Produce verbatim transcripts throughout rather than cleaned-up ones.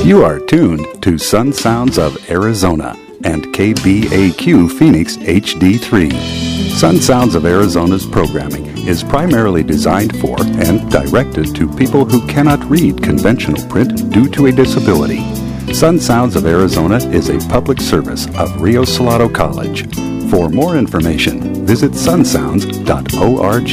You are tuned to Sun Sounds of Arizona and K B A Q Phoenix H D three. Sun Sounds of Arizona's programming is primarily designed for and directed to people who cannot read conventional print due to a disability. Sun Sounds of Arizona is a public service of Rio Salado College. For more information, visit sun sounds dot org.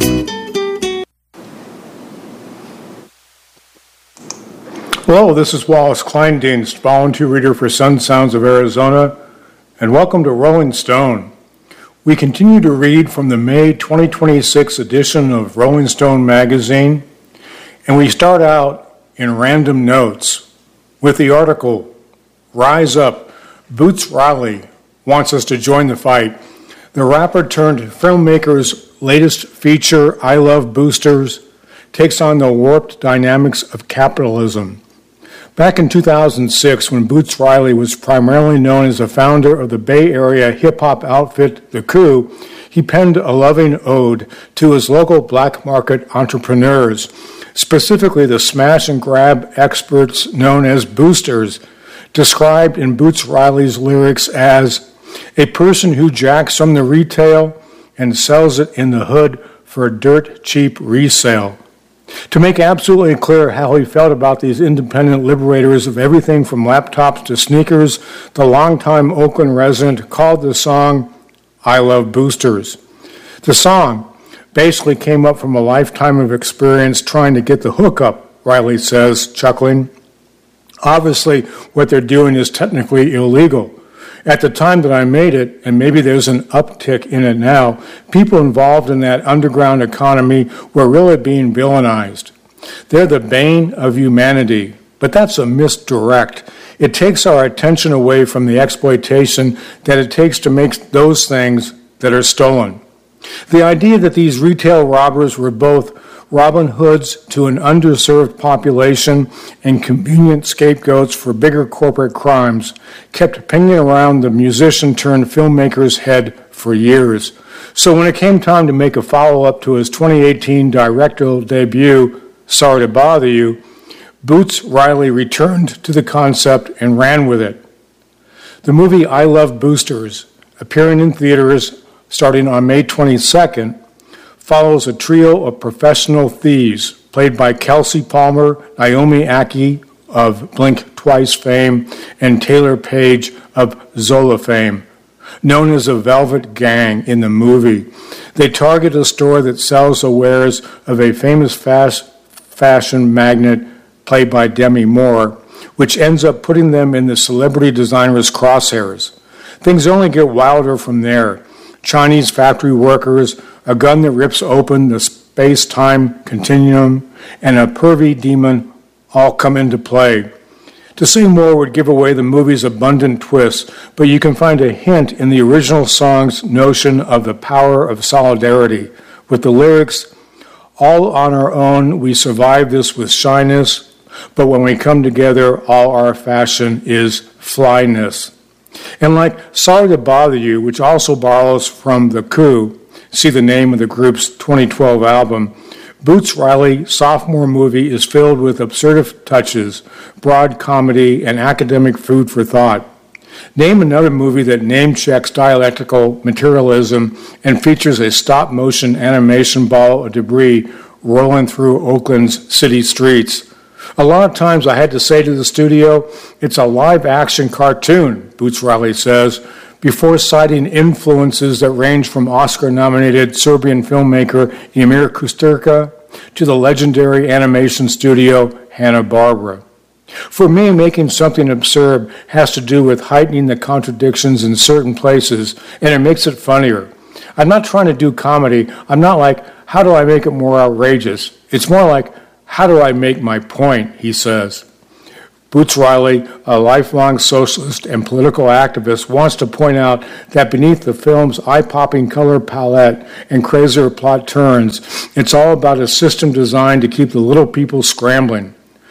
Hello, this is Wallace Kleindienst, volunteer reader for Sun Sounds of Arizona, and welcome to Rolling Stone. We continue to read from the May twenty twenty-six edition of Rolling Stone magazine, and we start out in random notes with the article, Rise Up, Boots Riley wants us to join the fight. The rapper turned filmmaker's latest feature, I Love Boosters, takes on the warped dynamics of capitalism. Back in two thousand six, when Boots Riley was primarily known as the founder of the Bay Area hip-hop outfit, The Coup, he penned a loving ode to his local black market entrepreneurs, specifically the smash and grab experts known as boosters, described in Boots Riley's lyrics as a person who jacks from the retail and sells it in the hood for a dirt cheap resale. To make absolutely clear how he felt about these independent liberators of everything from laptops to sneakers, the longtime Oakland resident called the song, I Love Boosters. The song basically came up from a lifetime of experience trying to get the hookup, Riley says, chuckling. Obviously, what they're doing is technically illegal. At the time that I made it, and maybe there's an uptick in it now, people involved in that underground economy were really being villainized. They're the bane of humanity, but that's a misdirect. It takes our attention away from the exploitation that it takes to make those things that are stolen. The idea that these retail robbers were both Robin Hoods to an underserved population and convenient scapegoats for bigger corporate crimes kept pinging around the musician-turned-filmmaker's head for years. So when it came time to make a follow-up to his twenty eighteen directorial debut, Sorry to Bother You, Boots Riley returned to the concept and ran with it. The movie I Love Boosters, appearing in theaters starting on May twenty-second, follows a trio of professional thieves played by Kelsey Palmer, Naomi Ackie of Blink Twice fame, and Taylor Page of Zola fame, known as the Velvet Gang in the movie. They target a store that sells the wares of a famous fast fashion magnate played by Demi Moore, which ends up putting them in the celebrity designer's crosshairs. Things only get wilder from there. Chinese factory workers, a gun that rips open the space-time continuum, and a pervy demon all come into play. To say more would give away the movie's abundant twists, but you can find a hint in the original song's notion of the power of solidarity, with the lyrics, all on our own we survive this with shyness, but when we come together all our fashion is flyness. And like Sorry to Bother You, which also borrows from The Coup, see the name of the group's twenty twelve album, Boots Riley's sophomore movie is filled with absurd touches, broad comedy, and academic food for thought. Name another movie that name-checks dialectical materialism and features a stop-motion animation ball of debris rolling through Oakland's city streets. A lot of times I had to say to the studio, it's a live-action cartoon, Boots Riley says, before citing influences that range from Oscar-nominated Serbian filmmaker Emir Kusturica to the legendary animation studio Hanna-Barbera. For me, making something absurd has to do with heightening the contradictions in certain places, and it makes it funnier. I'm not trying to do comedy. I'm not like, how do I make it more outrageous? It's more like, how do I make my point, he says. Boots Riley, a lifelong socialist and political activist, wants to point out that beneath the film's eye-popping color palette and crazier plot turns, it's all about a system designed to keep the little people scrambling.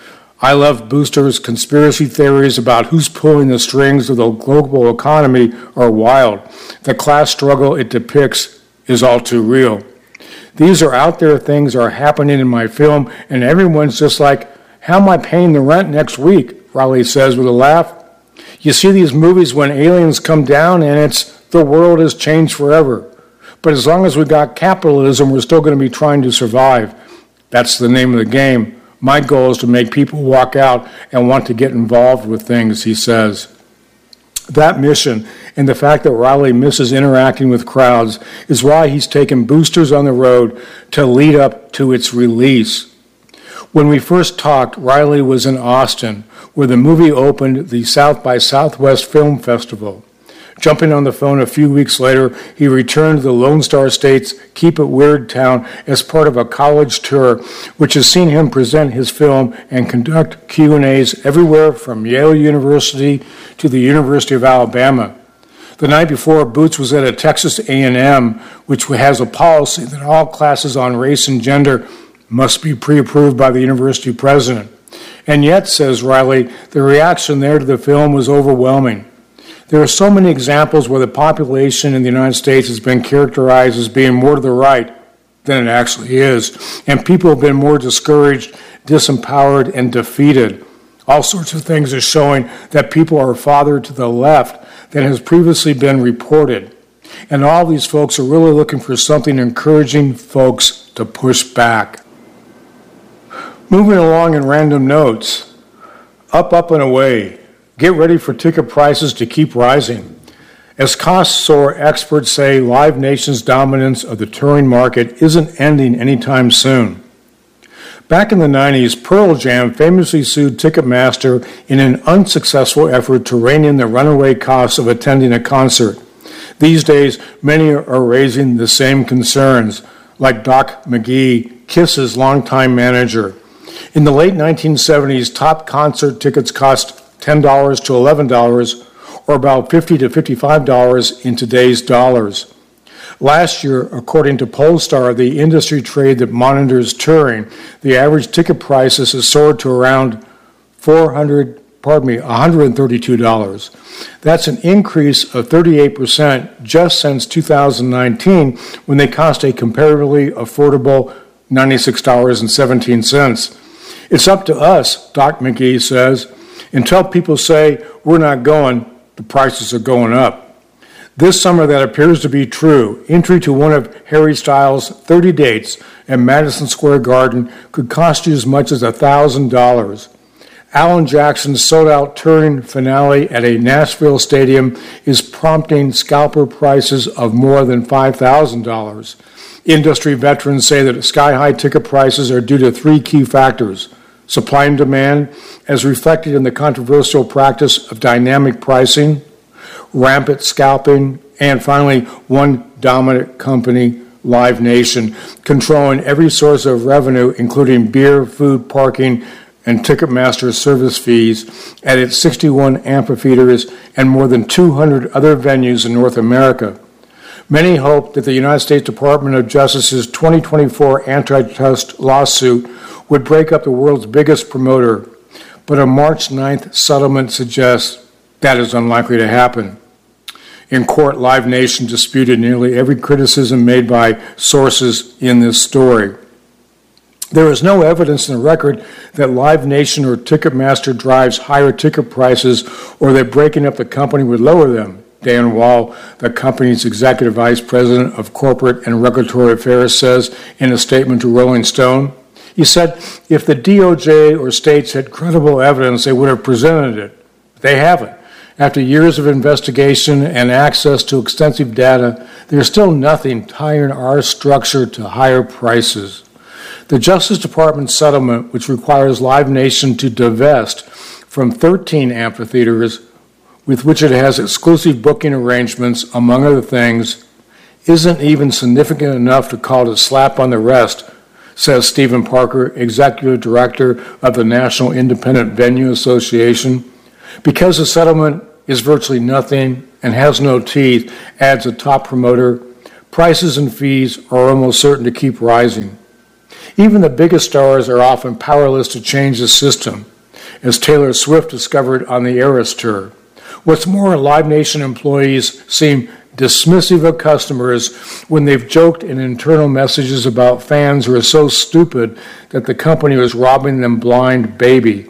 I Love Boosters' conspiracy theories about who's pulling the strings of the global economy are wild. The class struggle it depicts is all too real. These are out there things are happening in my film, and everyone's just like, how am I paying the rent next week? Riley says with a laugh. You see these movies when aliens come down and it's the world has changed forever. But as long as we got capitalism, we're still going to be trying to survive. That's the name of the game. My goal is to make people walk out and want to get involved with things, he says. That mission and the fact that Riley misses interacting with crowds is why he's taken boosters on the road to lead up to its release. When we first talked, Riley was in Austin, where the movie opened the South by Southwest Film Festival. Jumping on the phone a few weeks later, he returned to the Lone Star State's Keep It Weird town as part of a college tour, which has seen him present his film and conduct Q and A's everywhere from Yale University to the University of Alabama. The night before, Boots was at a Texas A and M, which has a policy that all classes on race and gender must be pre-approved by the university president. And yet, says Riley, the reaction there to the film was overwhelming. There are so many examples where the population in the United States has been characterized as being more to the right than it actually is, and people have been more discouraged, disempowered, and defeated. All sorts of things are showing that people are farther to the left than has previously been reported. And all these folks are really looking for something encouraging folks to push back. Moving along in random notes, up, up, and away. Get ready for ticket prices to keep rising. As costs soar, experts say Live Nation's dominance of the touring market isn't ending anytime soon. Back in the nineties, Pearl Jam famously sued Ticketmaster in an unsuccessful effort to rein in the runaway costs of attending a concert. These days, many are raising the same concerns, like Doc McGee, Kiss's longtime manager. In the late nineteen seventies, top concert tickets cost ten dollars to eleven dollars, or about fifty to fifty-five dollars in today's dollars. Last year, according to Pollstar, the industry trade that monitors touring, the average ticket prices has soared to around four hundred, pardon me, one hundred thirty-two dollars. That's an increase of thirty-eight percent just since two thousand nineteen, when they cost a comparatively affordable ninety-six dollars and seventeen cents. It's up to us, Doc McGee says. Until people say, we're not going, the prices are going up. This summer, that appears to be true. Entry to one of Harry Styles' thirty dates at Madison Square Garden could cost you as much as one thousand dollars. Alan Jackson's sold-out touring finale at a Nashville stadium is prompting scalper prices of more than five thousand dollars. Industry veterans say that sky-high ticket prices are due to three key factors: supply and demand, as reflected in the controversial practice of dynamic pricing, rampant scalping, and finally, one dominant company, Live Nation, controlling every source of revenue, including beer, food, parking, and Ticketmaster service fees at its sixty-one amphitheaters and more than two hundred other venues in North America. Many hope that the United States Department of Justice's twenty twenty-four antitrust lawsuit would break up the world's biggest promoter, but a March ninth settlement suggests that is unlikely to happen. In court, Live Nation disputed nearly every criticism made by sources in this story. There is no evidence in the record that Live Nation or Ticketmaster drives higher ticket prices or that breaking up the company would lower them. Dan Wall, the company's executive vice president of corporate and regulatory affairs, says in a statement to Rolling Stone. He said, if the D O J or states had credible evidence, they would have presented it. They haven't. After years of investigation and access to extensive data, there's still nothing tying our structure to higher prices. The Justice Department settlement, which requires Live Nation to divest from thirteen amphitheaters with which it has exclusive booking arrangements, among other things, isn't even significant enough to call it a slap on the wrist, says Stephen Parker, executive director of the National Independent Venue Association. Because the settlement is virtually nothing and has no teeth, adds a top promoter, prices and fees are almost certain to keep rising. Even the biggest stars are often powerless to change the system, as Taylor Swift discovered on the Eras Tour. What's more, Live Nation employees seem dismissive of customers when they've joked in internal messages about fans who are so stupid that the company was robbing them blind baby.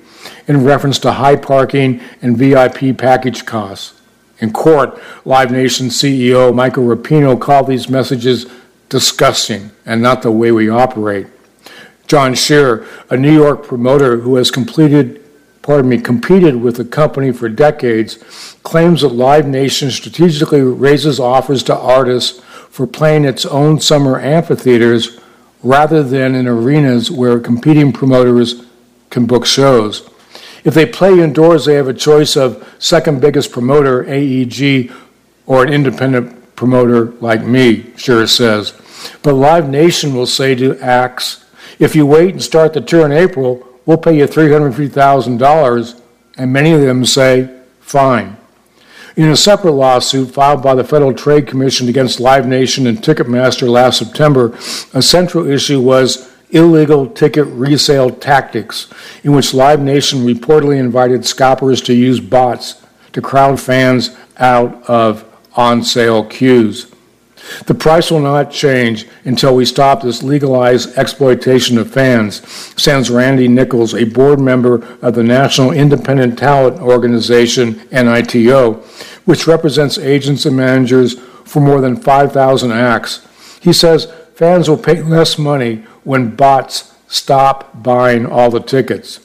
in reference to high parking and V I P package costs. In court, Live Nation C E O Michael Rapino called these messages disgusting and not the way we operate. John Scheer, a New York promoter who has completed, pardon me, competed with the company for decades, claims that Live Nation strategically raises offers to artists for playing its own summer amphitheaters rather than in arenas where competing promoters can book shows. If they play indoors, they have a choice of second biggest promoter, A E G, or an independent promoter like me, Scheer says. But Live Nation will say to acts, if you wait and start the tour in April, we'll pay you three hundred fifty thousand dollars, and many of them say, fine. In a separate lawsuit filed by the Federal Trade Commission against Live Nation and Ticketmaster last September, a central issue was illegal ticket resale tactics, in which Live Nation reportedly invited scalpers to use bots to crowd fans out of on-sale queues. The price will not change until we stop this legalized exploitation of fans, says Randy Nichols, a board member of the National Independent Talent Organization, N I T O, which represents agents and managers for more than five thousand acts. He says fans will pay less money when bots stop buying all the tickets.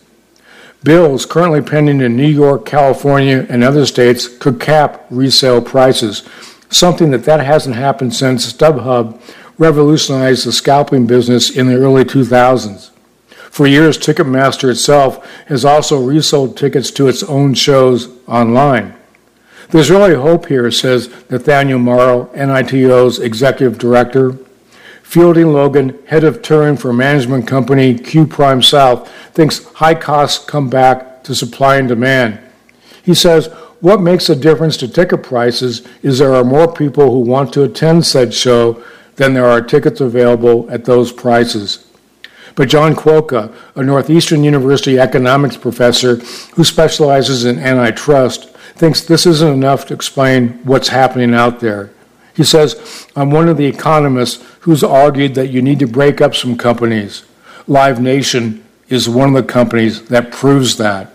Bills currently pending in New York, California, and other states could cap resale prices, something that that hasn't happened since StubHub revolutionized the scalping business in the early two thousands. For years, Ticketmaster itself has also resold tickets to its own shows online. There's really hope here, says Nathaniel Morrow, N I T O's executive director. Fielding Logan, head of touring for management company Q Prime South, thinks high costs come back to supply and demand. He says, what makes a difference to ticket prices is there are more people who want to attend said show than there are tickets available at those prices. But John Quokka, a Northeastern University economics professor who specializes in antitrust, thinks this isn't enough to explain what's happening out there. He says, I'm one of the economists who's argued that you need to break up some companies. Live Nation is one of the companies that proves that.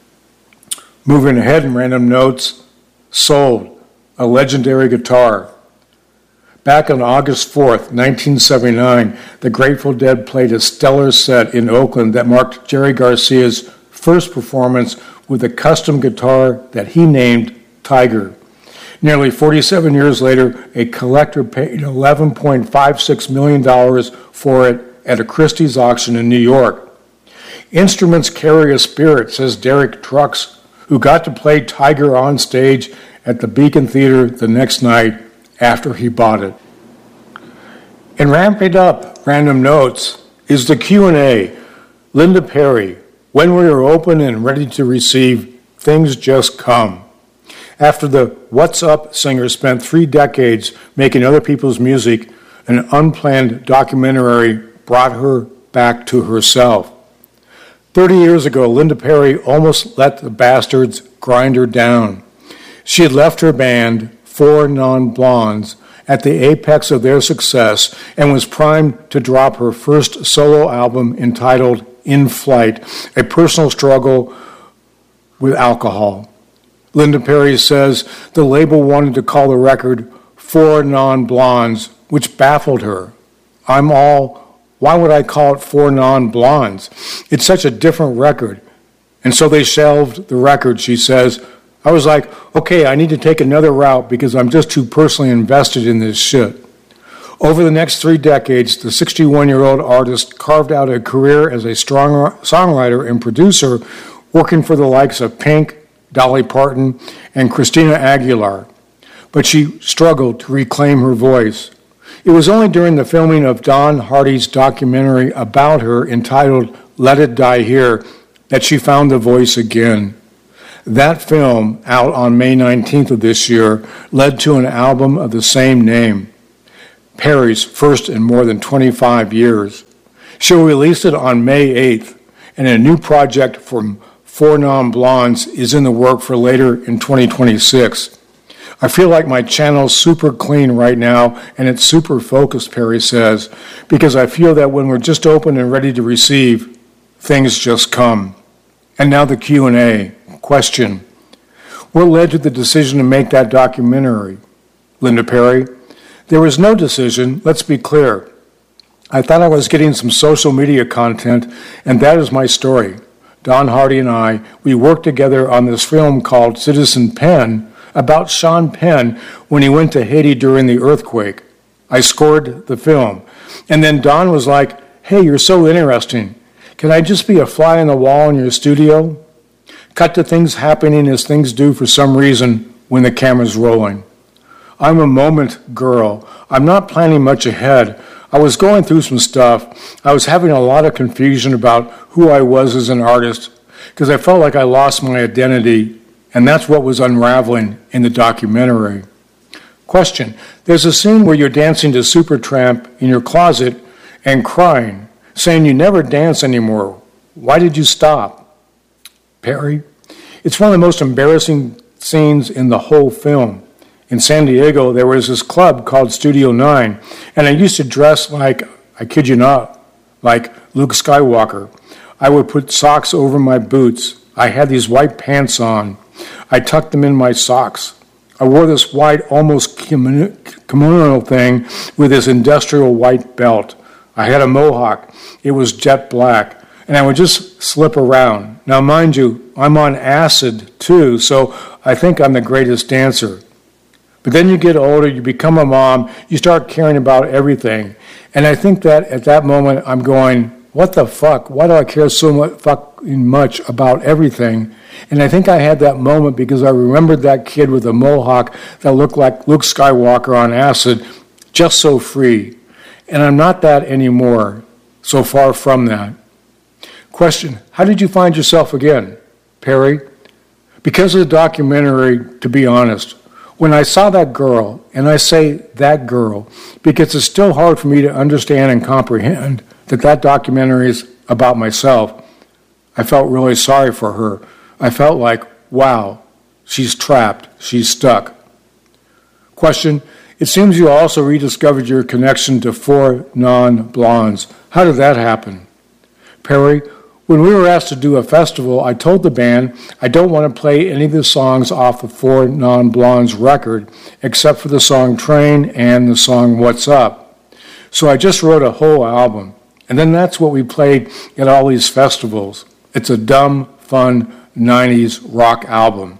Moving ahead in random notes, Sold, a legendary guitar. Back on August fourth, nineteen seventy-nine, the Grateful Dead played a stellar set in Oakland that marked Jerry Garcia's first performance with a custom guitar that he named Tiger. Nearly forty-seven years later, a collector paid eleven point five six million dollars for it at a Christie's auction in New York. Instruments carry a spirit, says Derek Trucks, who got to play Tiger on stage at the Beacon Theater the next night after he bought it. And ramping up random notes is the Q and A. Linda Perry, when we are open and ready to receive, things just come. After the What's Up singer spent three decades making other people's music, an unplanned documentary brought her back to herself. Thirty years ago, Linda Perry almost let the bastards grind her down. She had left her band, Four Non-Blondes, at the apex of their success and was primed to drop her first solo album entitled In Flight, a personal struggle with alcohol. Linda Perry says the label wanted to call the record Four Non-Blondes, which baffled her. I'm all, why would I call it Four Non-Blondes? It's such a different record. And so they shelved the record, she says. I was like, okay, I need to take another route because I'm just too personally invested in this shit. Over the next three decades, the sixty-one-year-old artist carved out a career as a strong songwriter and producer, working for the likes of Pink, Dolly Parton, and Christina Aguilar. But she struggled to reclaim her voice. It was only during the filming of Don Hardy's documentary about her entitled Let It Die Here that she found the voice again. That film, out on May nineteenth of this year, led to an album of the same name, Perry's first in more than twenty-five years. She released it on May eighth, and a new project from Four Non-Blondes is in the work for later in twenty twenty-six. I feel like my channel's super clean right now, and it's super focused, Perry says, because I feel that when we're just open and ready to receive, things just come. And now the Q and A. Question. What led to the decision to make that documentary? Linda Perry. There was no decision, let's be clear. I thought I was getting some social media content, and that is my story. Don Hardy and I, we worked together on this film called Citizen Penn about Sean Penn when he went to Haiti during the earthquake. I scored the film. And then Don was like, hey, you're so interesting. Can I just be a fly on the wall in your studio? Cut to things happening as things do for some reason when the camera's rolling. I'm a moment girl. I'm not planning much ahead. I was going through some stuff. I was having a lot of confusion about who I was as an artist because I felt like I lost my identity, and that's what was unraveling in the documentary. Question. There's a scene where you're dancing to Supertramp in your closet and crying, saying you never dance anymore. Why did you stop? Perry. It's one of the most embarrassing scenes in the whole film. In San Diego, there was this club called Studio Nine, and I used to dress like, I kid you not, like Luke Skywalker. I would put socks over my boots. I had these white pants on. I tucked them in my socks. I wore this white, almost kimono thing with this industrial white belt. I had a mohawk. It was jet black, and I would just slip around. Now, mind you, I'm on acid, too, so I think I'm the greatest dancer. But then you get older, you become a mom, you start caring about everything. And I think that at that moment, I'm going, what the fuck? Why do I care so much, fucking much about everything? And I think I had that moment because I remembered that kid with a mohawk that looked like Luke Skywalker on acid, just so free. And I'm not that anymore, so far from that. Question, how did you find yourself again? Perry, because of the documentary, to be honest. When I saw that girl, and I say that girl, because it's still hard for me to understand and comprehend that that documentary is about myself, I felt really sorry for her. I felt like, wow, she's trapped, she's stuck. Question, it seems you also rediscovered your connection to four non-blondes. How did that happen? Perry, when we were asked to do a festival, I told the band I don't want to play any of the songs off the Four Non-Blondes record, except for the song Train and the song What's Up. So I just wrote a whole album. And then that's what we played at all these festivals. It's a dumb, fun, nineties rock album.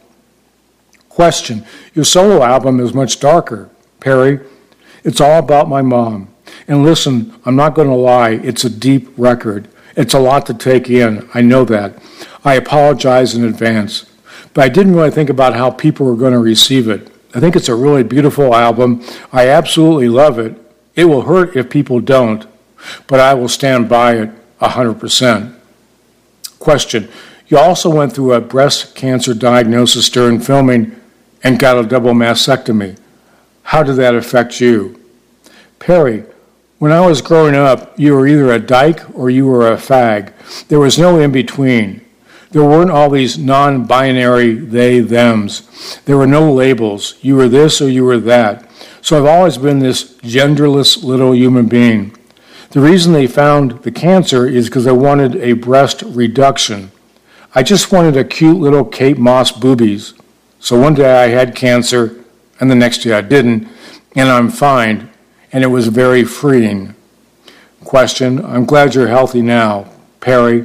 Question, your solo album is much darker. Perry, it's all about my mom. And listen, I'm not going to lie, it's a deep record. It's a lot to take in, I know that. I apologize in advance. But I didn't really think about how people were going to receive it. I think it's a really beautiful album. I absolutely love it. It will hurt if people don't, but I will stand by it one hundred percent. Question, you also went through a breast cancer diagnosis during filming and got a double mastectomy. How did that affect you? Perry, when I was growing up, you were either a dyke or you were a fag. There was no in-between. There weren't all these non-binary they-thems. There were no labels. You were this or you were that. So I've always been this genderless little human being. The reason they found the cancer is because I wanted a breast reduction. I just wanted a cute little Kate Moss boobies. So one day I had cancer, and the next day I didn't, and I'm fine. And it was very freeing. Question, I'm glad you're healthy now. Perry,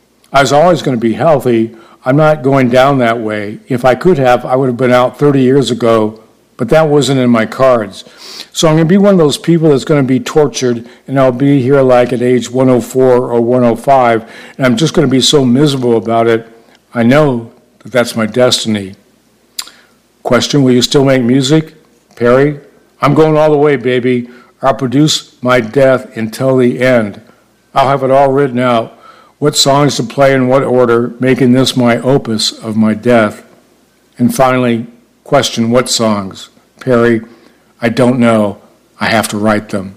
I was always going to be healthy. I'm not going down that way. If I could have, I would have been out thirty years ago, but that wasn't in my cards. So I'm going to be one of those people that's going to be tortured, and I'll be here like at age one oh four or one oh five, and I'm just going to be so miserable about it. I know that that's my destiny. Question, will you still make music? Perry, I'm going all the way, baby. I'll produce my death until the end. I'll have it all written out, what songs to play in what order, making this my opus of my death. And finally, question, what songs? Perry, I don't know. I have to write them.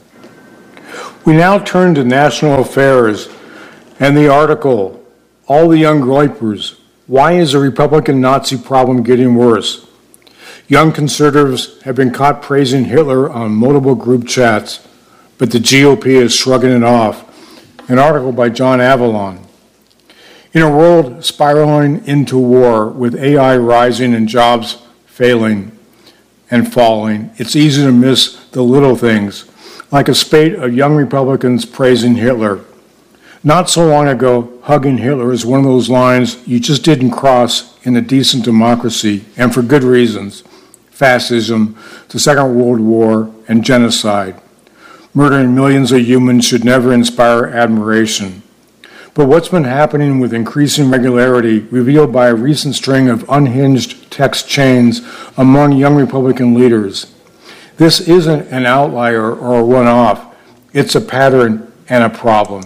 We now turn to national affairs and the article, All the Young Groypers, Why is the Republican Nazi Problem Getting Worse? Young conservatives have been caught praising Hitler on multiple group chats, but the G O P is shrugging it off. An article by John Avalon. In a world spiraling into war with A I rising and jobs failing and falling, it's easy to miss the little things, like a spate of young Republicans praising Hitler. Not so long ago, hugging Hitler is one of those lines you just didn't cross in a decent democracy, and for good reasons: fascism, the Second World War, and genocide. Murdering millions of humans should never inspire admiration. But what's been happening with increasing regularity, revealed by a recent string of unhinged text chains among young Republican leaders? This isn't an outlier or a one-off. It's a pattern and a problem.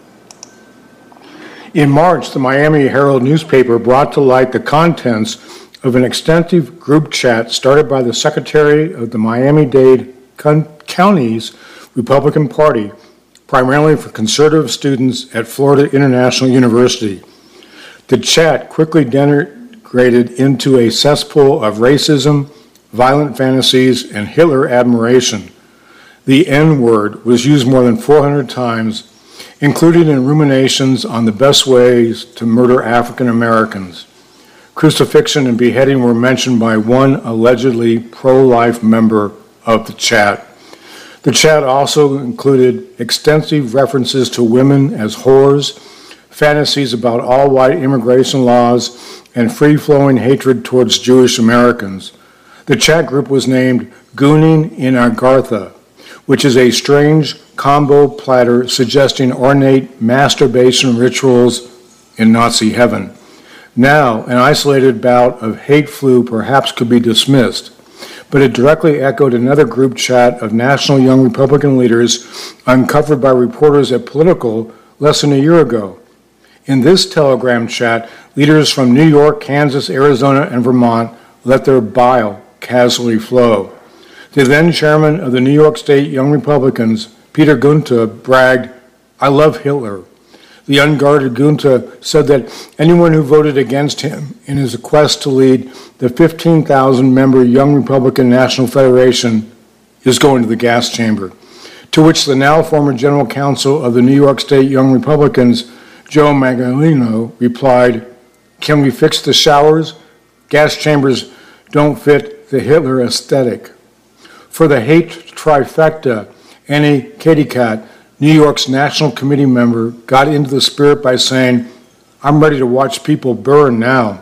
In March, the Miami Herald newspaper brought to light the contents of an extensive group chat started by the Secretary of the Miami-Dade County's Republican Party, primarily for conservative students at Florida International University. The chat quickly denigrated into a cesspool of racism, violent fantasies, and Hitler admiration. The N-word was used more than four hundred times, including in ruminations on the best ways to murder African Americans. Crucifixion and beheading were mentioned by one allegedly pro-life member of the chat. The chat also included extensive references to women as whores, fantasies about all-white immigration laws, and free-flowing hatred towards Jewish Americans. The chat group was named Gooning in Agartha, which is a strange combo platter suggesting ornate masturbation rituals in Nazi heaven. Now, an isolated bout of hate flu perhaps could be dismissed, but it directly echoed another group chat of national young Republican leaders uncovered by reporters at Political less than a year ago. In this Telegram chat, leaders from New York, Kansas, Arizona, and Vermont let their bile casually flow. The then chairman of the New York State Young Republicans, Peter Gunther, bragged, "I love Hitler." The unguarded Gunther said that anyone who voted against him in his quest to lead the fifteen thousand member Young Republican National Federation is going to the gas chamber. To which the now former general counsel of the New York State Young Republicans, Joe Magalino, replied, "Can we fix the showers? Gas chambers don't fit the Hitler aesthetic." For the hate trifecta, Annie Katikat, New York's National Committee member, got into the spirit by saying, "I'm ready to watch people burn now."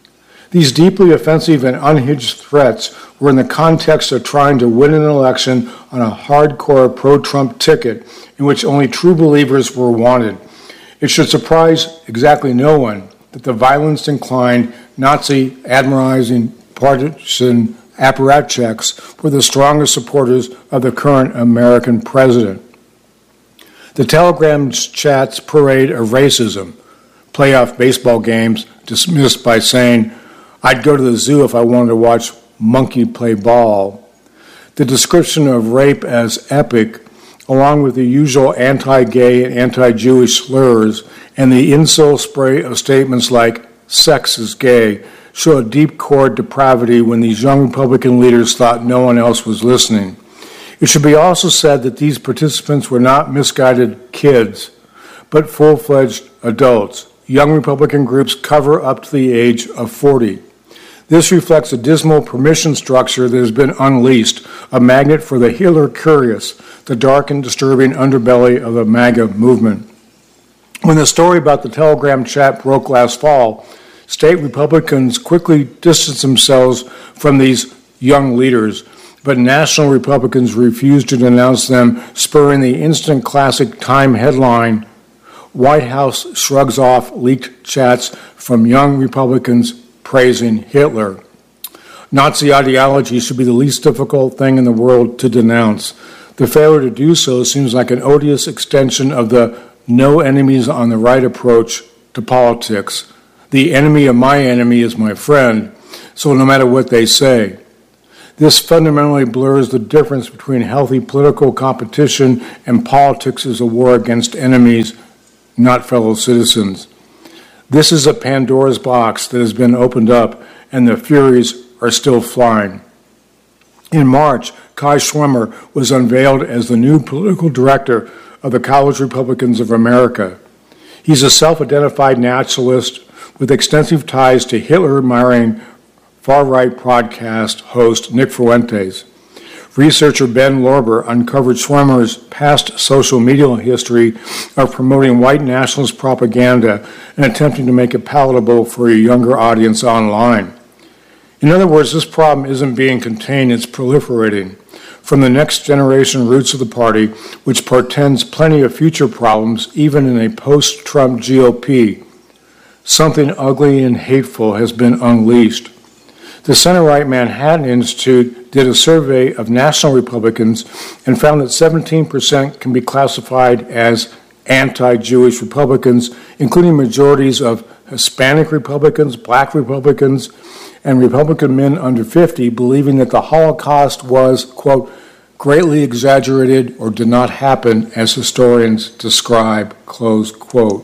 These deeply offensive and unhinged threats were in the context of trying to win an election on a hardcore pro-Trump ticket in which only true believers were wanted. It should surprise exactly no one that the violence-inclined, Nazi-admirizing partisan apparatchiks were the strongest supporters of the current American president. The Telegram chat's parade of racism, playoff baseball games dismissed by saying, "I'd go to the zoo if I wanted to watch monkey play ball," the description of rape as epic, along with the usual anti-gay and anti-Jewish slurs, and the incel spray of statements like "sex is gay," show a deep core depravity when these young Republican leaders thought no one else was listening. It should be also said that these participants were not misguided kids, but full-fledged adults. Young Republican groups cover up to the age of forty. This reflects a dismal permission structure that has been unleashed, a magnet for the Hitler curious, the dark and disturbing underbelly of the MAGA movement. When the story about the Telegram chat broke last fall, state Republicans quickly distanced themselves from these young leaders, but national Republicans refused to denounce them, spurring the instant classic Time headline, "White House shrugs off leaked chats from young Republicans praising Hitler." Nazi ideology should be the least difficult thing in the world to denounce. The failure to do so seems like an odious extension of the no enemies on the right approach to politics. The enemy of my enemy is my friend, so no matter what they say. This fundamentally blurs the difference between healthy political competition and politics as a war against enemies, not fellow citizens. This is a Pandora's box that has been opened up, and the furies are still flying. In March, Kai Schwimmer was unveiled as the new political director of the College Republicans of America. He's a self-identified naturalist with extensive ties to Hitler-admiring far-right podcast host Nick Fuentes. Researcher Ben Lorber uncovered Schwimmer's past social media history of promoting white nationalist propaganda and attempting to make it palatable for a younger audience online. In other words, this problem isn't being contained, it's proliferating. From the next generation roots of the party, which portends plenty of future problems, even in a post-Trump G O P, something ugly and hateful has been unleashed. The center-right Manhattan Institute did a survey of national Republicans and found that seventeen percent can be classified as anti-Jewish Republicans, including majorities of Hispanic Republicans, Black Republicans, and Republican men under fifty, believing that the Holocaust was, quote, greatly exaggerated or did not happen as historians describe, close quote.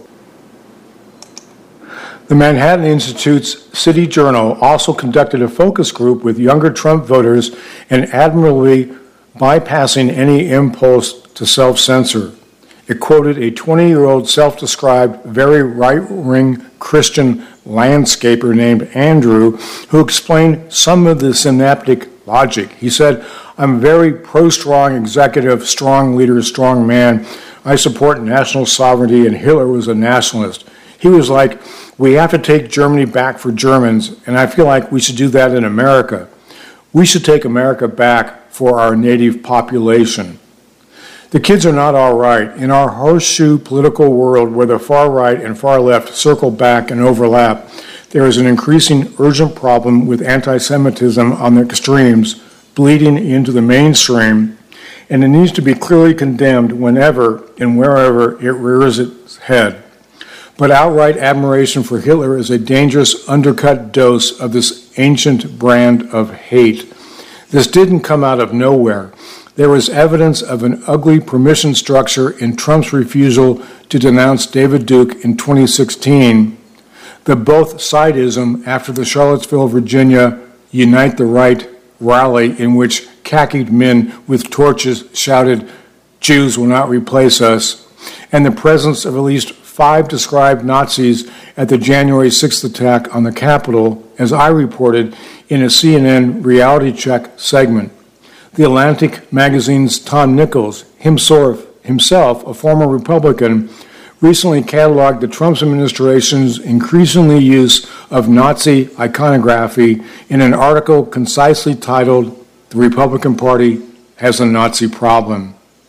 The Manhattan Institute's City Journal also conducted a focus group with younger Trump voters and admirably bypassing any impulse to self-censor. It quoted a twenty-year-old self-described very right-wing Christian landscaper named Andrew, who explained some of the synaptic logic. He said, I'm very pro-strong executive, strong leader, strong man. I support national sovereignty, and Hitler was a nationalist. He was like, we have to take Germany back for Germans, and I feel like we should do that in America. We should take America back for our native population. The kids are not all right. In our horseshoe political world where the far right and far left circle back and overlap, there is an increasing urgent problem with anti-Semitism on the extremes, bleeding into the mainstream, and it needs to be clearly condemned whenever and wherever it rears its head. But outright admiration for Hitler is a dangerous undercut dose of this ancient brand of hate. This didn't come out of nowhere. There was evidence of an ugly permission structure in Trump's refusal to denounce David Duke in twenty sixteen, the both-sidism after the Charlottesville, Virginia Unite the Right rally in which khakied men with torches shouted, Jews will not replace us, and the presence of at least five described Nazis at the January sixth attack on the Capitol, as I reported in a C N N reality check segment. The Atlantic magazine's Tom Nichols, himself, himself a former Republican, recently cataloged the Trump administration's increasingly use of Nazi iconography in an article concisely titled, The Republican Party Has a Nazi Problem.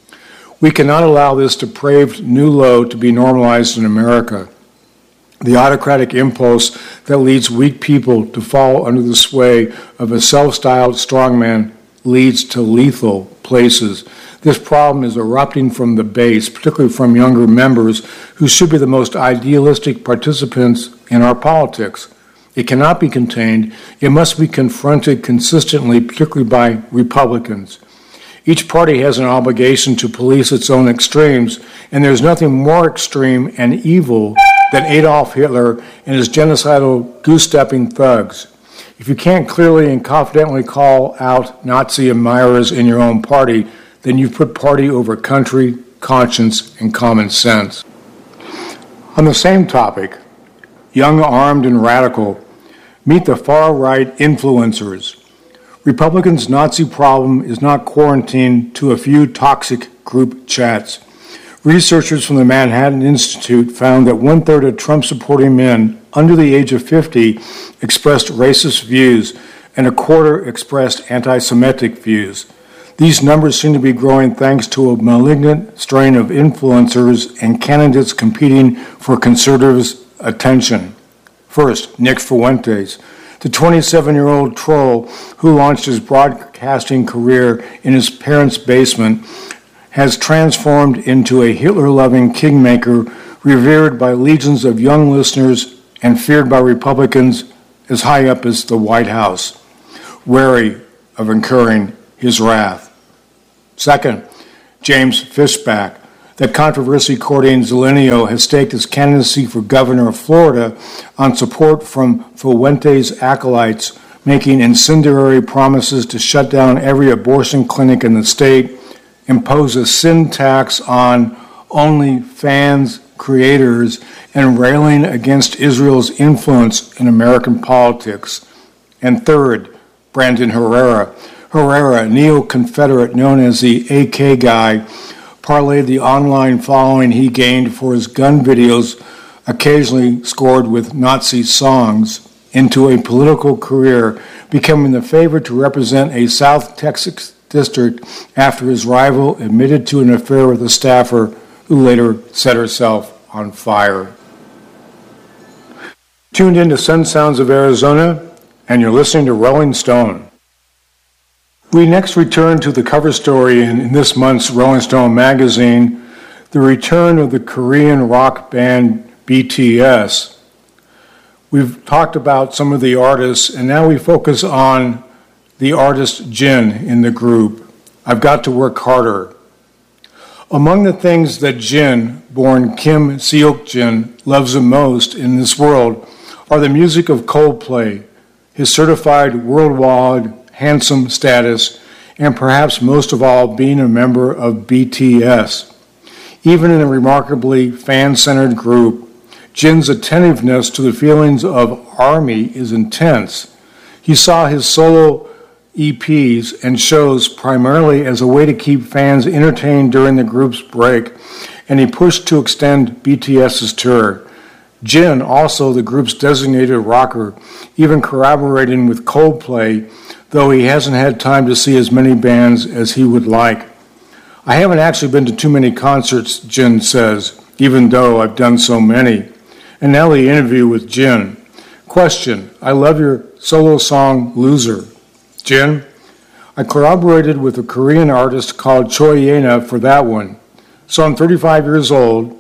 We cannot allow this depraved new low to be normalized in America. The autocratic impulse that leads weak people to fall under the sway of a self-styled strongman leads to lethal places. This problem is erupting from the base, particularly from younger members who should be the most idealistic participants in our politics. It cannot be contained. It must be confronted consistently, particularly by Republicans. Each party has an obligation to police its own extremes, and there's nothing more extreme and evil than Adolf Hitler and his genocidal goose-stepping thugs. If you can't clearly and confidently call out Nazi admirers in your own party, then you've put party over country, conscience, and common sense. On the same topic, young, armed, and radical, meet the far-right influencers. Republicans' Nazi problem is not quarantined to a few toxic group chats. Researchers from the Manhattan Institute found that one-third of Trump-supporting men under the age of fifty expressed racist views, and a quarter expressed anti-Semitic views. These numbers seem to be growing thanks to a malignant strain of influencers and candidates competing for conservatives' attention. First, Nick Fuentes, the twenty-seven-year-old troll who launched his broadcasting career in his parents' basement, has transformed into a Hitler-loving kingmaker revered by legions of young listeners and feared by Republicans as high up as the White House, wary of incurring his wrath. Second, James Fishback, the controversy-courting Zelenio has staked his candidacy for governor of Florida on support from Fuentes' acolytes, making incendiary promises to shut down every abortion clinic in the state, impose a sin tax on only fans creators and railing against Israel's influence in American politics. And third, Brandon Herrera. Herrera, a neo-Confederate known as the A K guy, parlayed the online following he gained for his gun videos, occasionally scored with Nazi songs, into a political career, becoming the favorite to represent a South Texas district after his rival admitted to an affair with a staffer who later set herself on fire. Tuned in to Sun Sounds of Arizona, and you're listening to Rolling Stone. We next return to the cover story in, in this month's Rolling Stone magazine, the return of the Korean rock band B T S. We've talked about some of the artists, and now we focus on the artist Jin in the group. I've got to work harder. Among the things that Jin, born Kim Seok-jin, loves the most in this world are the music of Coldplay, his certified worldwide handsome status, and perhaps most of all being a member of B T S. Even in a remarkably fan-centered group, Jin's attentiveness to the feelings of ARMY is intense. He saw his solo E Ps and shows primarily as a way to keep fans entertained during the group's break, and he pushed to extend BTS's tour. Jin, also the group's designated rocker, even collaborating with Coldplay, though he hasn't had time to see as many bands as he would like. I haven't actually been to too many concerts, Jin says, even though I've done so many. And now the interview with Jin. Question, I love your solo song, Loser. Jin, I collaborated with a Korean artist called Choi Yena for that one. So I'm thirty-five years old.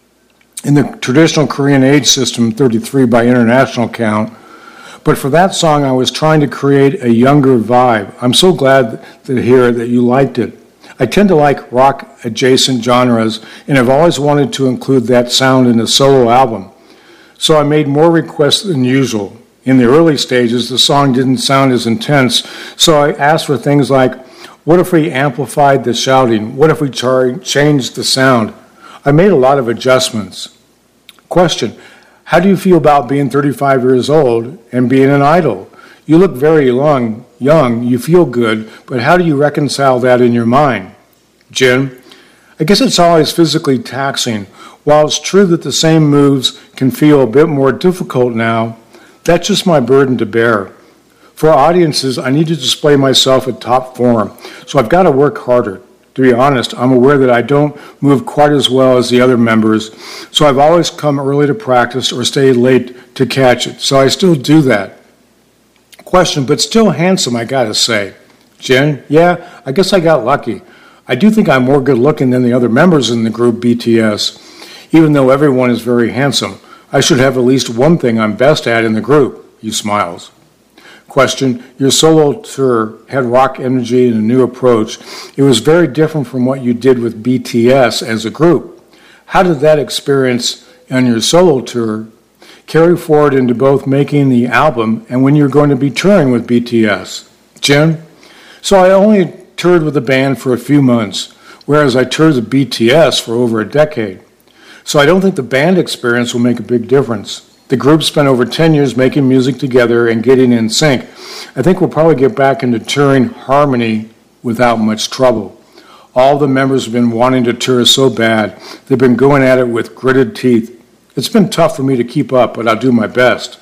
In the traditional Korean age system, thirty-three by international count. But for that song, I was trying to create a younger vibe. I'm so glad to hear that you liked it. I tend to like rock-adjacent genres, and have always wanted to include that sound in a solo album. So I made more requests than usual. In the early stages, the song didn't sound as intense, so I asked for things like, what if we amplified the shouting? What if we char- changed the sound? I made a lot of adjustments. Question, how do you feel about being thirty-five years old and being an idol? You look very young, young, you feel good, but how do you reconcile that in your mind? Jin, I guess it's always physically taxing. While it's true that the same moves can feel a bit more difficult now, that's just my burden to bear. For audiences, I need to display myself at top form, so I've got to work harder. To be honest, I'm aware that I don't move quite as well as the other members, so I've always come early to practice or stayed late to catch it, so I still do that. Question, but still handsome, I gotta say. Jin, yeah, I guess I got lucky. I do think I'm more good looking than the other members in the group B T S, even though everyone is very handsome. I should have at least one thing I'm best at in the group, he smiles. Question, your solo tour had rock energy and a new approach. It was very different from what you did with B T S as a group. How did that experience on your solo tour carry forward into both making the album and when you're going to be touring with B T S? Jin, so I only toured with the band for a few months, whereas I toured with B T S for over a decade. So I don't think the band experience will make a big difference. The group spent over ten years making music together and getting in sync. I think we'll probably get back into touring harmony without much trouble. All the members have been wanting to tour so bad. They've been going at it with gritted teeth. It's been tough for me to keep up, but I'll do my best.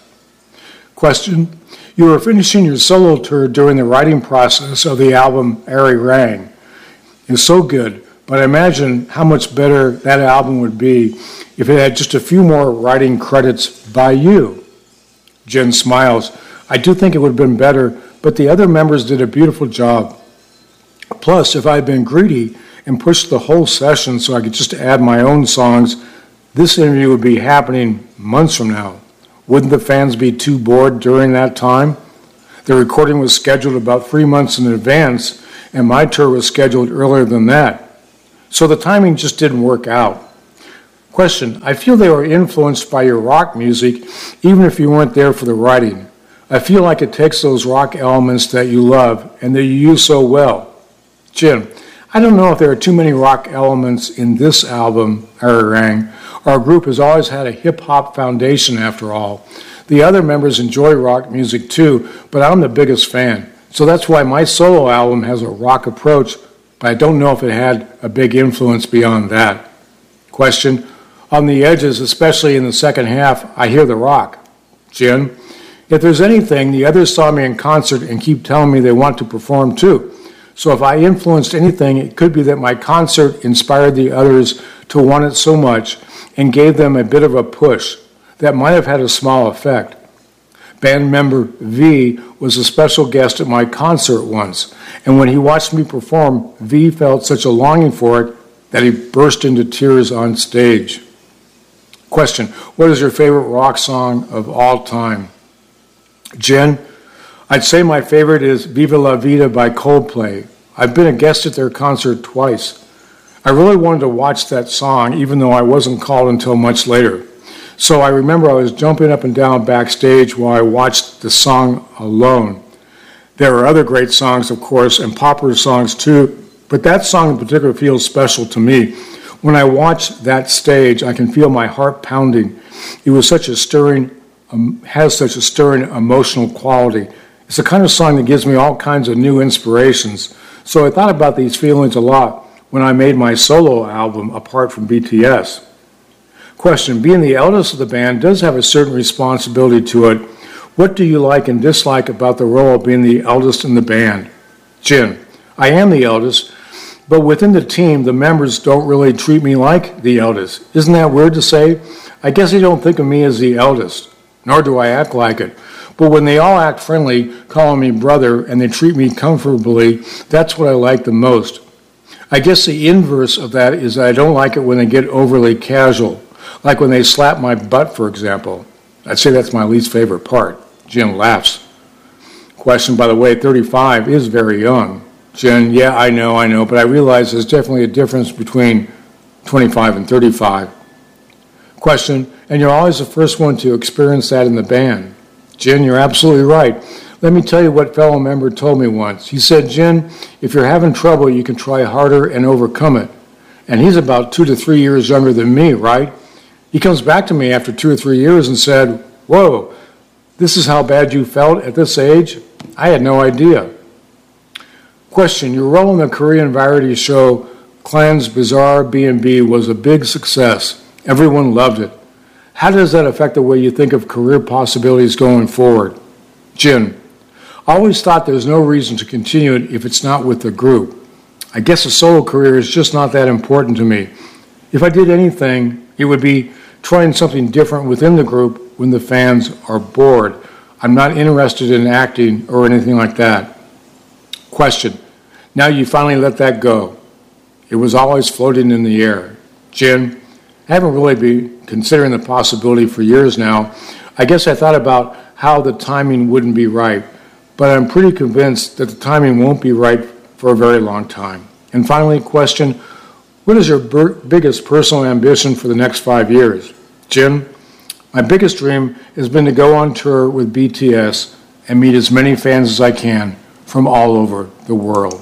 Question, you were finishing your solo tour during the writing process of the album Arirang. It's so good, but I imagine how much better that album would be if it had just a few more writing credits by you. Jin smiles. I do think it would have been better, but the other members did a beautiful job. Plus, if I had been greedy and pushed the whole session so I could just add my own songs, this interview would be happening months from now. Wouldn't the fans be too bored during that time? The recording was scheduled about three months in advance, and my tour was scheduled earlier than that. So the timing just didn't work out. Question, I feel they were influenced by your rock music, even if you weren't there for the writing. I feel like it takes those rock elements that you love and that you use so well. Jin, I don't know if there are too many rock elements in this album, Arirang. Our group has always had a hip-hop foundation after all. The other members enjoy rock music too, but I'm the biggest fan. So that's why my solo album has a rock approach, but I don't know if it had a big influence beyond that. Question: on the edges, especially in the second half, I hear the rock. Jen: if there's anything, the others saw me in concert and keep telling me they want to perform too. So if I influenced anything, it could be that my concert inspired the others to want it so much and gave them a bit of a push. That might have had a small effect. Band member V was a special guest at my concert once, and when he watched me perform, V felt such a longing for it that he burst into tears on stage. Question: what is your favorite rock song of all time? Jen: I'd say my favorite is Viva La Vida by Coldplay. I've been a guest at their concert twice. I really wanted to watch that song, even though I wasn't called until much later. So I remember I was jumping up and down backstage while I watched the song alone. There are other great songs, of course, and popular songs too, but that song in particular feels special to me. When I watch that stage, I can feel my heart pounding. It was such a stirring, um, has such a stirring emotional quality. It's the kind of song that gives me all kinds of new inspirations. So I thought about these feelings a lot when I made my solo album, apart from B T S. Question: being the eldest of the band does have a certain responsibility to it. What do you like and dislike about the role of being the eldest in the band? Jin: I am the eldest, but within the team, the members don't really treat me like the eldest. Isn't that weird to say? I guess they don't think of me as the eldest, nor do I act like it. But when they all act friendly, calling me brother, and they treat me comfortably, that's what I like the most. I guess the inverse of that is that I don't like it when they get overly casual, like when they slap my butt, for example. I'd say that's my least favorite part. Jim laughs. Question: by the way, thirty-five is very young. Jen: yeah, I know, I know, but I realize there's definitely a difference between twenty-five and thirty-five. Question: and you're always the first one to experience that in the band. Jen: you're absolutely right. Let me tell you what a fellow member told me once. He said, Jen, if you're having trouble, you can try harder and overcome it. And he's about two to three years younger than me, right? He comes back to me after two or three years and said, whoa, this is how bad you felt at this age? I had no idea. Question: your role in the Korean variety show Clan's Bizarre B and B was a big success. Everyone loved it. How does that affect the way you think of career possibilities going forward? Jin: I always thought there's no reason to continue it if it's not with the group. I guess a solo career is just not that important to me. If I did anything, it would be trying something different within the group when the fans are bored. I'm not interested in acting or anything like that. Question: now you finally let that go. It was always floating in the air. Jin: I haven't really been considering the possibility for years now. I guess I thought about how the timing wouldn't be right, but I'm pretty convinced that the timing won't be right for a very long time. And finally, question: what is your ber- biggest personal ambition for the next five years? Jim: my biggest dream has been to go on tour with B T S and meet as many fans as I can from all over the world.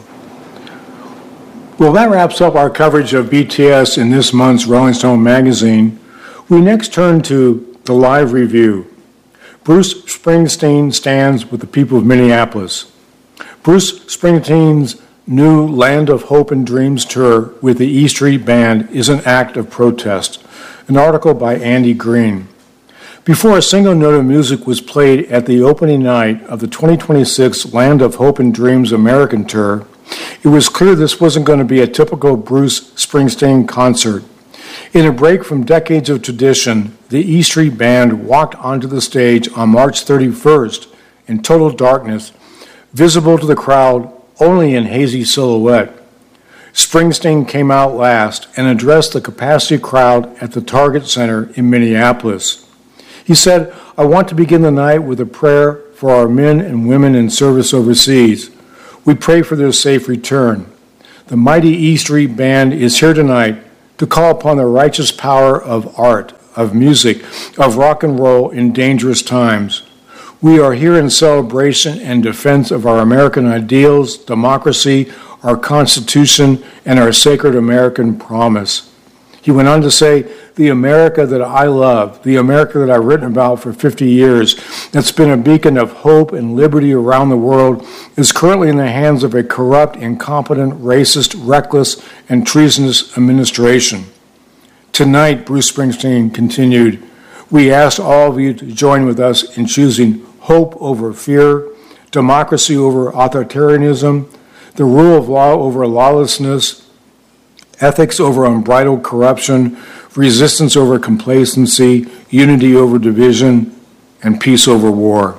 Well, that wraps up our coverage of B T S in this month's Rolling Stone magazine. We next turn to the live review. Bruce Springsteen stands with the people of Minneapolis. Bruce Springsteen's new Land of Hope and Dreams tour with the E Street Band is an act of protest. An article by Andy Green. Before a single note of music was played at the opening night of the twenty twenty-six Land of Hope and Dreams American Tour, it was clear this wasn't going to be a typical Bruce Springsteen concert. In a break from decades of tradition, the E Street Band walked onto the stage on March thirty-first in total darkness, visible to the crowd only in hazy silhouette. Springsteen came out last and addressed the capacity crowd at the Target Center in Minneapolis. He said, I want to begin the night with a prayer for our men and women in service overseas. We pray for their safe return. The mighty E Street Band is here tonight to call upon the righteous power of art, of music, of rock and roll in dangerous times. We are here in celebration and defense of our American ideals, democracy, our Constitution, and our sacred American promise. He went on to say, the America that I love, the America that I've written about for fifty years, that's been a beacon of hope and liberty around the world, is currently in the hands of a corrupt, incompetent, racist, reckless, and treasonous administration. Tonight, Bruce Springsteen continued, we ask all of you to join with us in choosing hope over fear, democracy over authoritarianism, the rule of law over lawlessness, ethics over unbridled corruption, resistance over complacency, unity over division, and peace over war.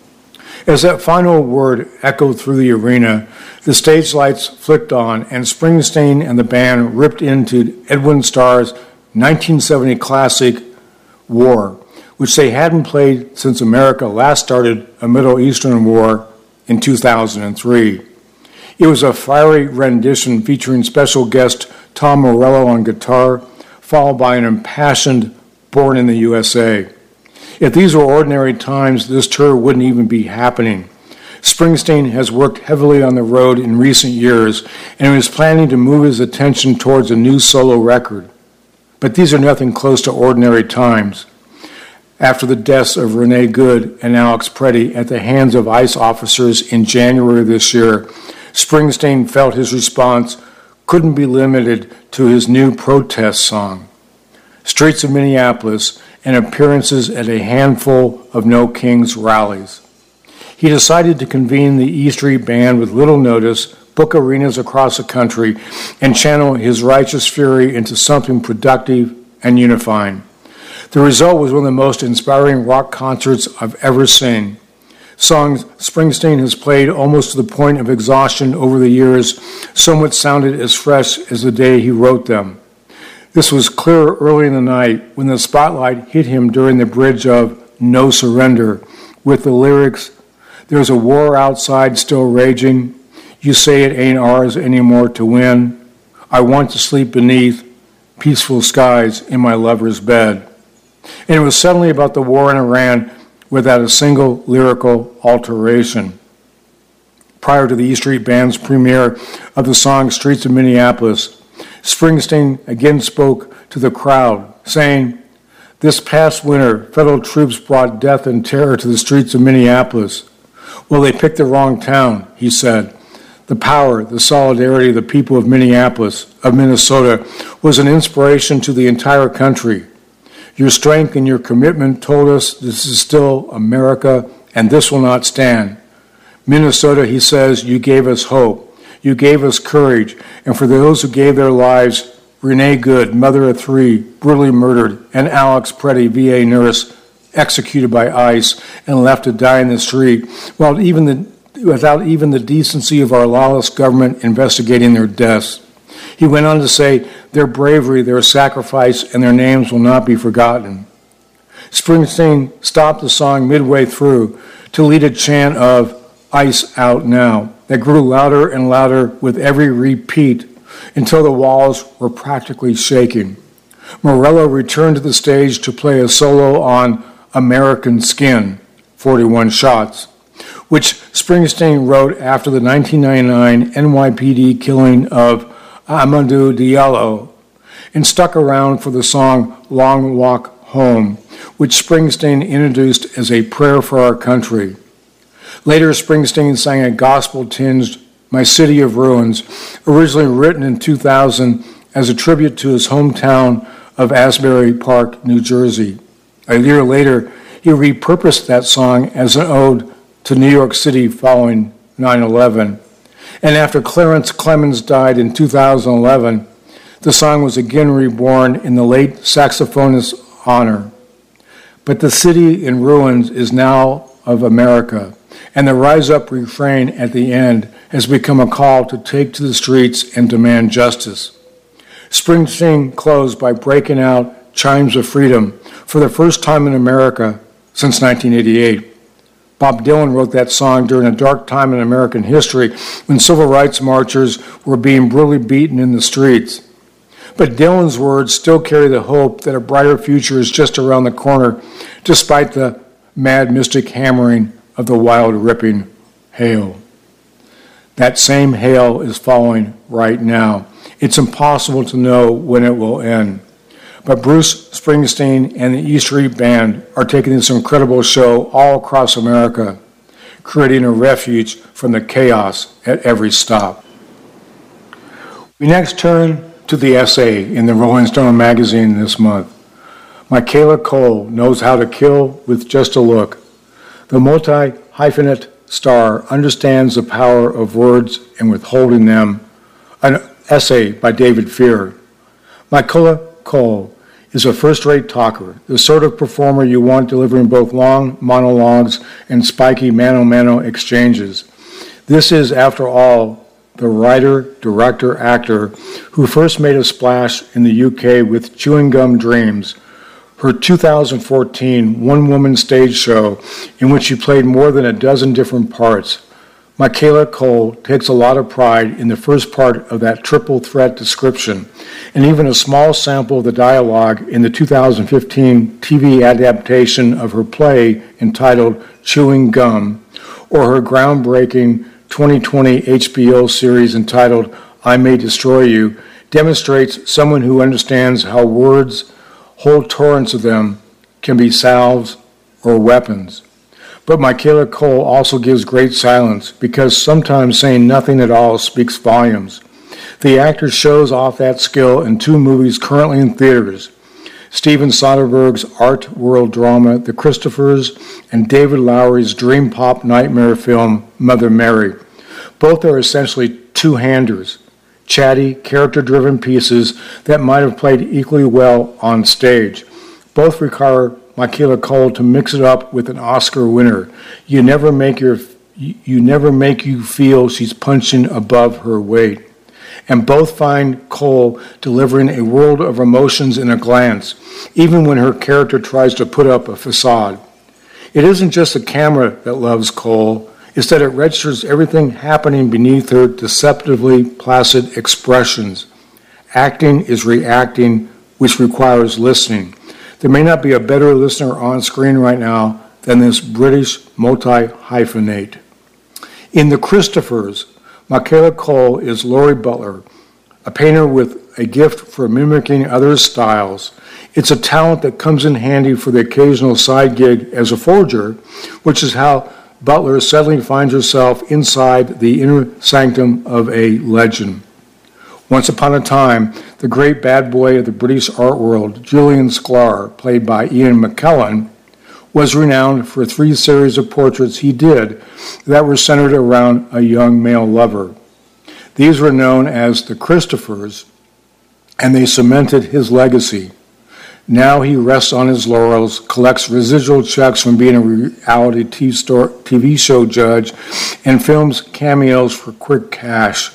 As that final word echoed through the arena, the stage lights flicked on, and Springsteen and the band ripped into Edwin Starr's nineteen seventy classic, War, which they hadn't played since America last started a Middle Eastern war in two thousand three. It was a fiery rendition featuring special guest Tom Morello on guitar, followed by an impassioned Born in the U S A. If these were ordinary times, this tour wouldn't even be happening. Springsteen has worked heavily on the road in recent years, and is planning to move his attention towards a new solo record. But these are nothing close to ordinary times. After the deaths of Renee Good and Alex Preddy at the hands of ICE officers in January this year, Springsteen felt his response couldn't be limited to his new protest song, Streets of Minneapolis, and appearances at a handful of No Kings rallies. He decided to convene the E Street Band with little notice, book arenas across the country, and channel his righteous fury into something productive and unifying. The result was one of the most inspiring rock concerts I've ever seen. Songs Springsteen has played almost to the point of exhaustion over the years, some which sounded as fresh as the day he wrote them. This was clear early in the night when the spotlight hit him during the bridge of No Surrender with the lyrics, there's a war outside still raging, you say it ain't ours anymore to win, I want to sleep beneath peaceful skies in my lover's bed. And it was suddenly about the war in Iran without a single lyrical alteration. Prior to the E Street Band's premiere of the song Streets of Minneapolis, Springsteen again spoke to the crowd, saying, this past winter, federal troops brought death and terror to the streets of Minneapolis. Well, they picked the wrong town, he said. The power, the solidarity of the people of Minneapolis, of Minnesota, was an inspiration to the entire country. Your strength and your commitment told us this is still America, and this will not stand. Minnesota, he says, you gave us hope. You gave us courage. And for those who gave their lives, Renee Good, mother of three, brutally murdered, and Alex Preddy, V A nurse, executed by ICE and left to die in the street, while even the, without even the decency of our lawless government investigating their deaths. He went on to say, their bravery, their sacrifice, and their names will not be forgotten. Springsteen stopped the song midway through to lead a chant of ICE out now that grew louder and louder with every repeat until the walls were practically shaking. Morello returned to the stage to play a solo on American Skin, forty-one shots, which Springsteen wrote after the nineteen ninety-nine N Y P D killing of Amadou Diallo, and stuck around for the song Long Walk Home, which Springsteen introduced as a prayer for our country. Later, Springsteen sang a gospel-tinged My City of Ruins, originally written in two thousand as a tribute to his hometown of Asbury Park, New Jersey. A year later, he repurposed that song as an ode to New York City following nine eleven. And after Clarence Clemons died in two thousand eleven, the song was again reborn in the late saxophonist's honor. But the city in ruins is now of America, and the Rise Up refrain at the end has become a call to take to the streets and demand justice. Springsteen closed by breaking out Chimes of Freedom for the first time in America since nineteen eighty-eight. Bob Dylan wrote that song during a dark time in American history when civil rights marchers were being brutally beaten in the streets. But Dylan's words still carry the hope that a brighter future is just around the corner, despite the mad mystic hammering of the wild ripping hail. That same hail is falling right now. It's impossible to know when it will end. But Bruce Springsteen and the E Street Band are taking this incredible show all across America, creating a refuge from the chaos at every stop. We next turn to the essay in the Rolling Stone magazine this month. Michaela Coel knows how to kill with just a look. The multi-hyphenate star understands the power of words and withholding them. An essay by David Fear. Michaela Coel is a first-rate talker, the sort of performer you want delivering both long monologues and spiky mano-mano exchanges. This is, after all, the writer, director, actor who first made a splash in the U K with Chewing Gum Dreams, her two thousand fourteen one-woman stage show in which she played more than a dozen different parts. Michaela Coel takes a lot of pride in the first part of that triple threat description, and even a small sample of the dialogue in the two thousand fifteen T V adaptation of her play entitled Chewing Gum, or her groundbreaking twenty twenty H B O series entitled I May Destroy You, demonstrates someone who understands how words, whole torrents of them, can be salves or weapons. But Michaela Coel also gives great silence, because sometimes saying nothing at all speaks volumes. The actor shows off that skill in two movies currently in theaters: Steven Soderbergh's art world drama, The Christophers, and David Lowery's dream pop nightmare film, Mother Mary. Both are essentially two-handers, chatty, character-driven pieces that might have played equally well on stage. Both require Michaela Coel to mix it up with an Oscar winner. You never make your, you never make you feel she's punching above her weight. And both find Coel delivering a world of emotions in a glance, even when her character tries to put up a facade. It isn't just the camera that loves Coel, it's that it registers everything happening beneath her deceptively placid expressions. Acting is reacting, which requires listening. There may not be a better listener on screen right now than this British multi-hyphenate. In The Christophers, Michaela Coel is Laurie Butler, a painter with a gift for mimicking others' styles. It's a talent that comes in handy for the occasional side gig as a forger, which is how Butler suddenly finds herself inside the inner sanctum of a legend. Once upon a time, the great bad boy of the British art world, Julian Sklar, played by Ian McKellen, was renowned for three series of portraits he did that were centered around a young male lover. These were known as the Christophers, and they cemented his legacy. Now he rests on his laurels, collects residual checks from being a reality T V show judge, and films cameos for quick cash.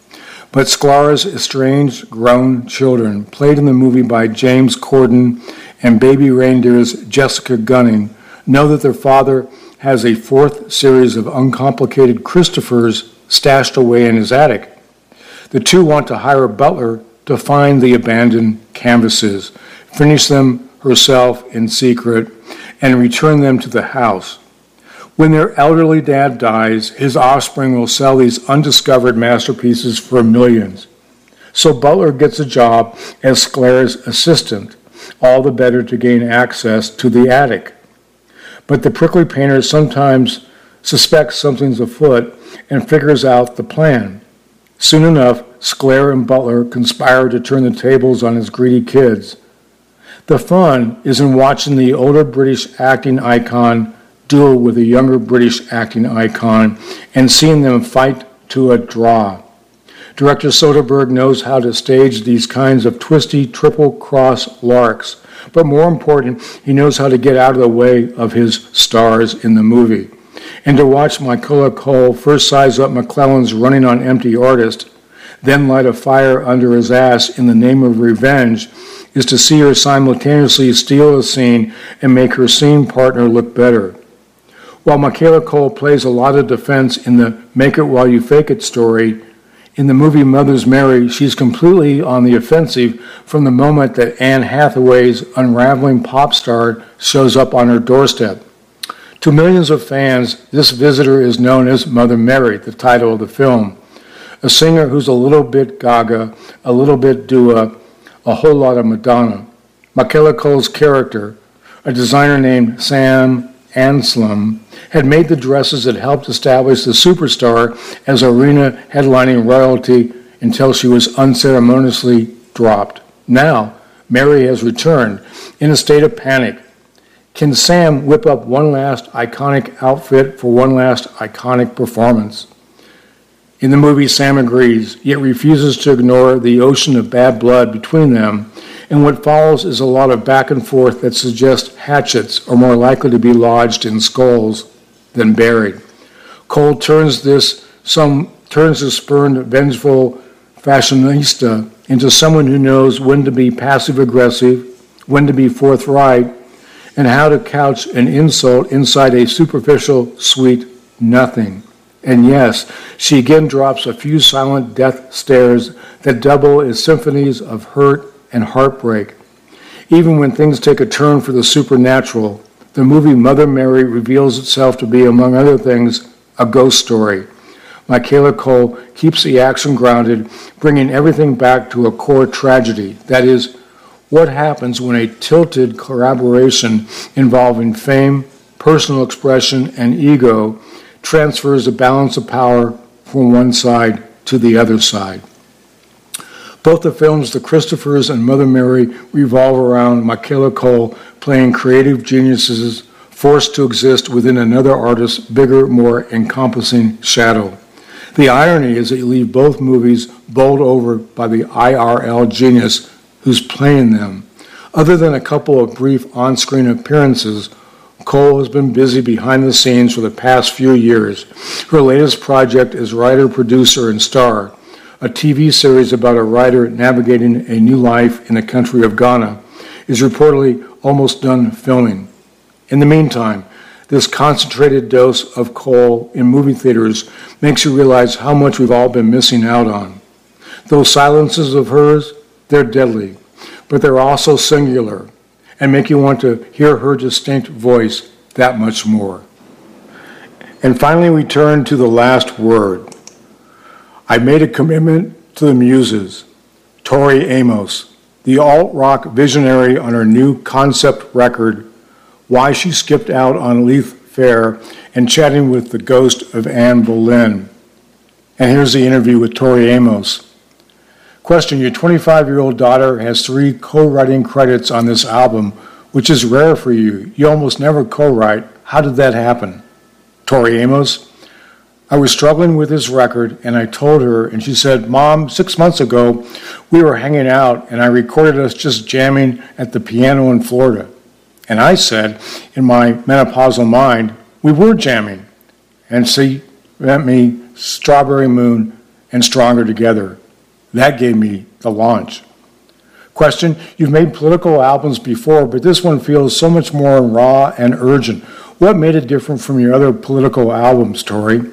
But Sklar's estranged grown children, played in the movie by James Corden and Baby Reindeer's Jessica Gunning, know that their father has a fourth series of uncomplicated Christophers stashed away in his attic. The two want to hire Butler to find the abandoned canvases, finish them herself in secret, and return them to the house. When their elderly dad dies, his offspring will sell these undiscovered masterpieces for millions. So Butler gets a job as Sklar's assistant, all the better to gain access to the attic. But the prickly painter sometimes suspects something's afoot and figures out the plan. Soon enough, Sklar and Butler conspire to turn the tables on his greedy kids. The fun is in watching the older British acting icon duel with a younger British acting icon and seeing them fight to a draw. Director Soderbergh knows how to stage these kinds of twisty triple-cross larks, but more important, he knows how to get out of the way of his stars in the movie. And to watch Michaela Coel first size up McClellan's running on empty artist, then light a fire under his ass in the name of revenge, is to see her simultaneously steal a scene and make her scene partner look better. While Michaela Coel plays a lot of defense in the make it while you fake it story, in the movie Mother's Mary, she's completely on the offensive from the moment that Anne Hathaway's unraveling pop star shows up on her doorstep. To millions of fans, this visitor is known as Mother Mary, the title of the film. A singer who's a little bit Gaga, a little bit Dua, a whole lot of Madonna. Michaela Coel's character, a designer named Sam Anselm, had made the dresses that helped establish the superstar as arena headlining royalty until she was unceremoniously dropped. Now, Mary has returned in a state of panic. Can Sam whip up one last iconic outfit for one last iconic performance? In the movie, Sam agrees, yet refuses to ignore the ocean of bad blood between them, and what follows is a lot of back and forth that suggests hatchets are more likely to be lodged in skulls than buried. Coel turns this some turns the spurned, vengeful fashionista into someone who knows when to be passive-aggressive, when to be forthright, and how to couch an insult inside a superficial, sweet nothing. And yes, she again drops a few silent death stares that double as symphonies of hurt and heartbreak. Even when things take a turn for the supernatural, the movie Mother Mary reveals itself to be, among other things, a ghost story. Michaela Coel keeps the action grounded, bringing everything back to a core tragedy. That is, what happens when a tilted collaboration involving fame, personal expression, and ego transfers the balance of power from one side to the other side. Both the films, The Christophers and Mother Mary, revolve around Michaela Coel playing creative geniuses forced to exist within another artist's bigger, more encompassing shadow. The irony is that you leave both movies bowled over by the I R L genius who's playing them. Other than a couple of brief on-screen appearances, Coel has been busy behind the scenes for the past few years. Her latest project is writer, producer, and star, a T V series about a writer navigating a new life in the country of Ghana, is reportedly almost done filming. In the meantime, this concentrated dose of Coel in movie theaters makes you realize how much we've all been missing out on. Those silences of hers, they're deadly, but they're also singular and make you want to hear her distinct voice that much more. And finally, we turn to the last word. I made a commitment to the muses. Tori Amos, the alt-rock visionary on her new concept record, Why She Skipped Out on Leith Fair, and chatting with the ghost of Anne Boleyn. And here's the interview with Tori Amos. Question, your twenty-five-year-old daughter has three co-writing credits on this album, which is rare for you. You almost never co-write. How did that happen? Tori Amos, I was struggling with this record, and I told her, and she said, Mom, six months ago, we were hanging out, and I recorded us just jamming at the piano in Florida. And I said, in my menopausal mind, we were jamming. And she sent me Strawberry Moon and Stronger Together. That gave me the launch. Question, you've made political albums before, but this one feels so much more raw and urgent. What made it different from your other political albums, Tori?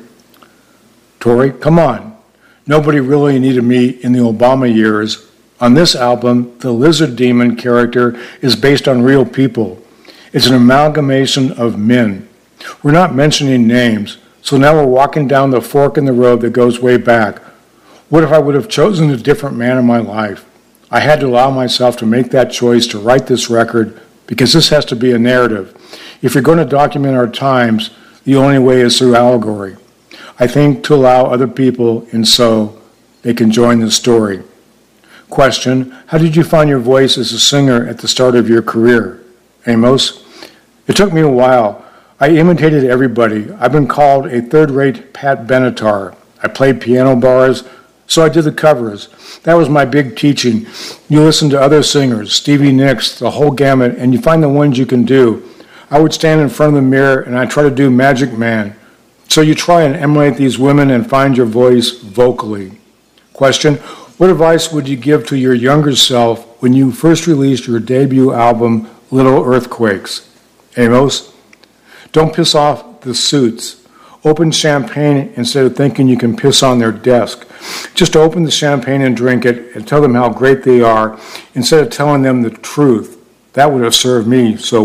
Tori, come on. Nobody really needed me in the Obama years. On this album, the lizard demon character is based on real people. It's an amalgamation of men. We're not mentioning names, so now we're walking down the fork in the road that goes way back. What if I would have chosen a different man in my life? I had to allow myself to make that choice to write this record because this has to be a narrative. If you're going to document our times, the only way is through allegory. I think to allow other people in so they can join the story. Question, how did you find your voice as a singer at the start of your career? Amos, it took me a while. I imitated everybody. I've been called a third-rate Pat Benatar. I played piano bars, so I did the covers. That was my big teaching. You listen to other singers, Stevie Nicks, the whole gamut, and you find the ones you can do. I would stand in front of the mirror and I try to do Magic Man. So you try and emulate these women and find your voice vocally. Question, what advice would you give to your younger self when you first released your debut album, Little Earthquakes? Amos, don't piss off the suits. Open champagne instead of thinking you can piss on their desk. Just open the champagne and drink it and tell them how great they are instead of telling them the truth. That would have served me so